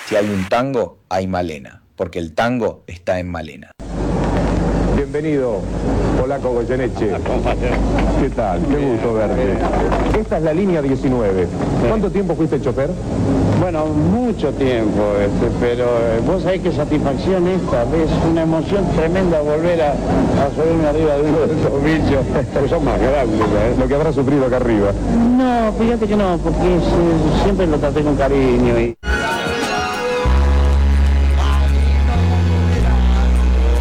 Si hay un tango, hay Malena, porque el tango está en Malena. Bienvenido, Polaco Goyeneche. ¿Qué tal? Qué gusto verte. Esta es la línea 19. ¿Cuánto tiempo fuiste chofer? Bueno, mucho tiempo, pero vos sabés qué satisfacción esta, es una emoción tremenda volver a subirme arriba de uno de estos bichos, porque son más grandes, ¿eh? Lo que habrás sufrido acá arriba. No, fíjate que no, porque siempre lo traté con cariño y...